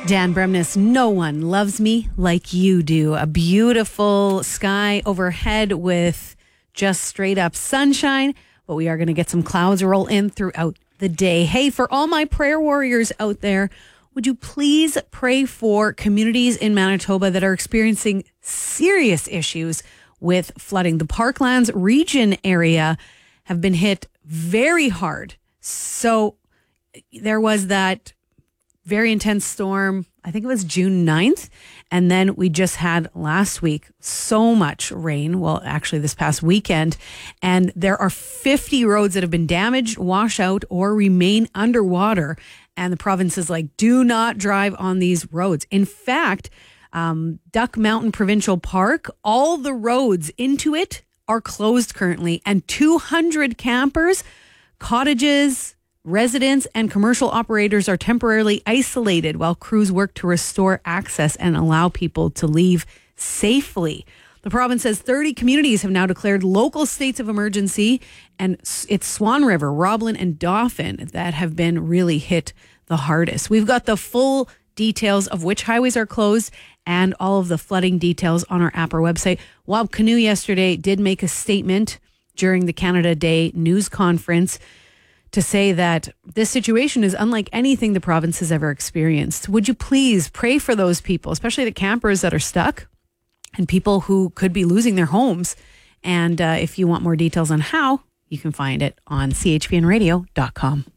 Dan Bremnes, no one loves me like you do. A beautiful sky overhead with just straight up sunshine, but we are going to get some clouds roll in throughout the day. Hey, for all my prayer warriors out there, would you please pray for communities in Manitoba that are experiencing serious issues with flooding? The Parklands region area have been hit very hard. So there was that very intense storm, I think it was June 9th. And then we just had last week so much rain. Well, actually this past weekend. And there are 50 roads that have been damaged, washed out, or remain underwater. And the province is like, do not drive on these roads. In fact, Duck Mountain Provincial Park, all the roads into it are closed currently. And 200 campers, cottages, residents and commercial operators are temporarily isolated while crews work to restore access and allow people to leave safely. The province says 30 communities have now declared local states of emergency, and it's Swan River, Roblin, and Dauphin that have been really hit the hardest. We've got the full details of which highways are closed and all of the flooding details on our app or website. Wab Kinew yesterday did make a statement during the Canada Day news conference to say that this situation is unlike anything the province has ever experienced. Would you please pray for those people, especially the campers that are stuck and people who could be losing their homes? And if you want more details on how, you can find it on chpnradio.com.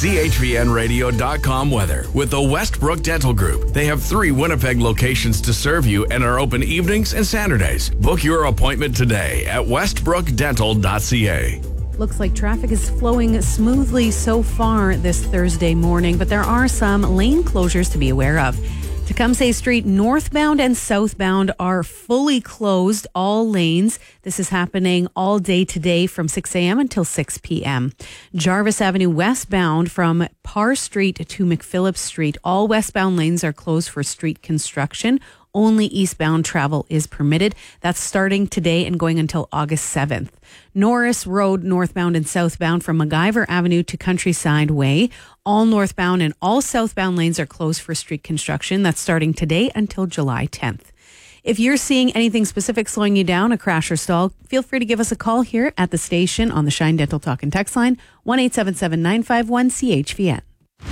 chpnradio.com weather with the Westbrook Dental Group. They have 3 Winnipeg locations to serve you and are open evenings and Saturdays. Book your appointment today at westbrookdental.ca. Looks like traffic is flowing smoothly so far this Thursday morning, but there are some lane closures to be aware of. Tecumseh Street northbound and southbound are fully closed, all lanes. This is happening all day today from 6 a.m. until 6 p.m. Jarvis Avenue westbound from Parr Street to McPhillips Street, all westbound lanes are closed for street construction. Only eastbound travel is permitted. That's starting today and going until August 7th. Norris Road northbound and southbound from MacGyver Avenue to Countryside Way. All northbound and all southbound lanes are closed for street construction. That's starting today until July 10th. If you're seeing anything specific slowing you down, a crash or stall, feel free to give us a call here at the station on the Shine Dental Talk and Text line, 1-877-951-CHVN.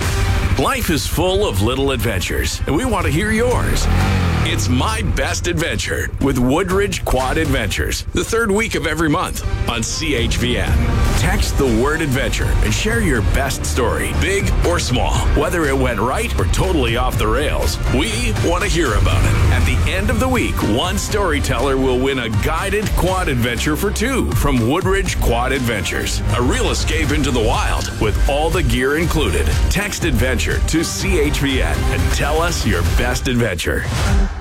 Life is full of little adventures, and we want to hear yours. It's My Best Adventure with Woodridge Quad Adventures, the 3rd week of every month on CHVN. Text the word adventure and share your best story, big or small. Whether it went right or totally off the rails, we want to hear about it. At the end of the week, one storyteller will win a guided quad adventure for 2 from Woodridge Quad Adventures. A real escape into the wild with all the gear included. Text adventure to CHVN and tell us your best adventure.